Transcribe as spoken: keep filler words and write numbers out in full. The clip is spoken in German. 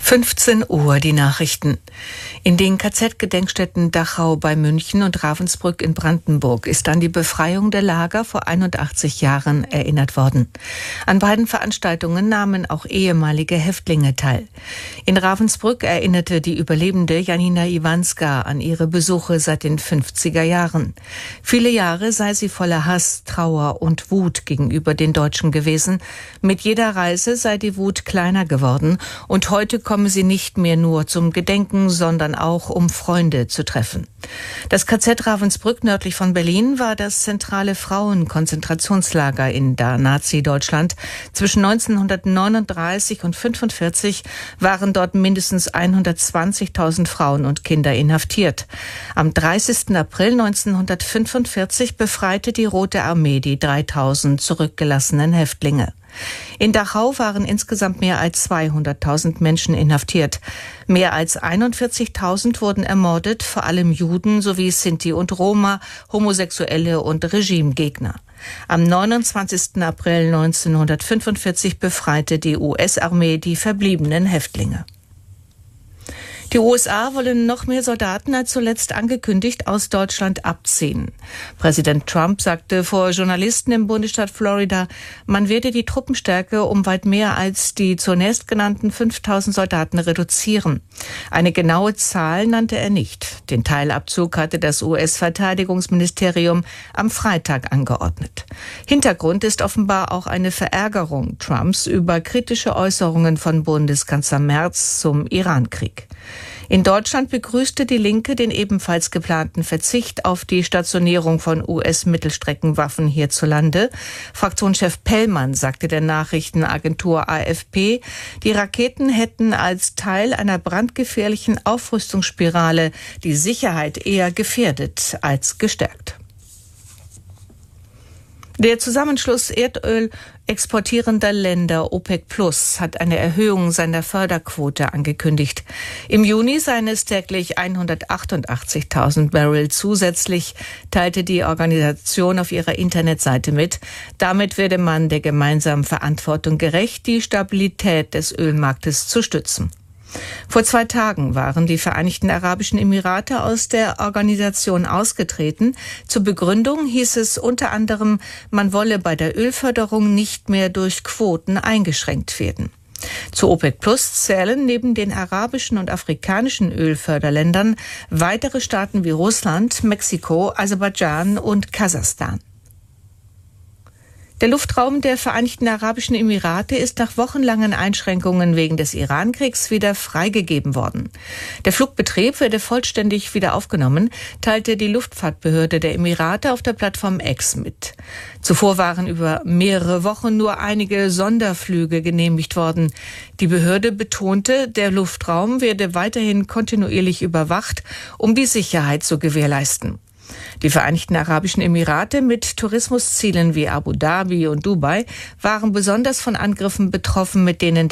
fünfzehn Uhr die Nachrichten. In den K Z-Gedenkstätten Dachau bei München und Ravensbrück in Brandenburg ist an die Befreiung der Lager vor einundachtzig Jahren erinnert worden. An beiden Veranstaltungen nahmen auch ehemalige Häftlinge teil. In Ravensbrück erinnerte die Überlebende Janina Iwanska an ihre Besuche seit den fünfziger Jahren. Viele Jahre sei sie voller Hass, Trauer und Wut gegenüber den Deutschen gewesen. Mit jeder Reise sei die Wut kleiner geworden und heute komme sie nicht mehr nur zum Gedenken, sondern auch um Freunde zu treffen. Das K Z Ravensbrück nördlich von Berlin war das zentrale Frauenkonzentrationslager in Nazi-Deutschland. Zwischen neunzehnhundertneununddreißig und fünfundvierzig waren dort mindestens hundertzwanzigtausend Frauen und Kinder inhaftiert. Am dreißigsten April neunzehnhundertfünfundvierzig befreite die Rote Armee die dreitausend zurückgelassenen Häftlinge. In Dachau waren insgesamt mehr als zweihunderttausend Menschen inhaftiert. Mehr als einundvierzigtausend wurden ermordet, vor allem Juden sowie Sinti und Roma, Homosexuelle und Regimegegner. Am neunundzwanzigsten April neunzehnhundertfünfundvierzig befreite die U S-Armee die verbliebenen Häftlinge. Die U S A wollen noch mehr Soldaten als zuletzt angekündigt aus Deutschland abziehen. Präsident Trump sagte vor Journalisten im Bundesstaat Florida, man werde die Truppenstärke um weit mehr als die zunächst genannten fünftausend Soldaten reduzieren. Eine genaue Zahl nannte er nicht. Den Teilabzug hatte das U S-Verteidigungsministerium am Freitag angeordnet. Hintergrund ist offenbar auch eine Verärgerung Trumps über kritische Äußerungen von Bundeskanzler Merz zum Irankrieg. In Deutschland begrüßte die Linke den ebenfalls geplanten Verzicht auf die Stationierung von U S-Mittelstreckenwaffen hierzulande. Fraktionschef Pellmann sagte der Nachrichtenagentur A F P, die Raketen hätten als Teil einer brandgefährlichen Aufrüstungsspirale die Sicherheit eher gefährdet als gestärkt. Der Zusammenschluss Erdöl exportierender Länder OPEC Plus hat eine Erhöhung seiner Förderquote angekündigt. Im Juni seien es täglich hundertachtundachtzigtausend Barrel zusätzlich, teilte die Organisation auf ihrer Internetseite mit. Damit werde man der gemeinsamen Verantwortung gerecht, die Stabilität des Ölmarktes zu stützen. Vor zwei Tagen waren die Vereinigten Arabischen Emirate aus der Organisation ausgetreten. Zur Begründung hieß es unter anderem, man wolle bei der Ölförderung nicht mehr durch Quoten eingeschränkt werden. Zu OPEC Plus zählen neben den arabischen und afrikanischen Ölförderländern weitere Staaten wie Russland, Mexiko, Aserbaidschan und Kasachstan. Der Luftraum der Vereinigten Arabischen Emirate ist nach wochenlangen Einschränkungen wegen des Irankriegs wieder freigegeben worden. Der Flugbetrieb werde vollständig wieder aufgenommen, teilte die Luftfahrtbehörde der Emirate auf der Plattform X mit. Zuvor waren über mehrere Wochen nur einige Sonderflüge genehmigt worden. Die Behörde betonte, der Luftraum werde weiterhin kontinuierlich überwacht, um die Sicherheit zu gewährleisten. Die Vereinigten Arabischen Emirate mit Tourismuszielen wie Abu Dhabi und Dubai waren besonders von Angriffen betroffen, mit denen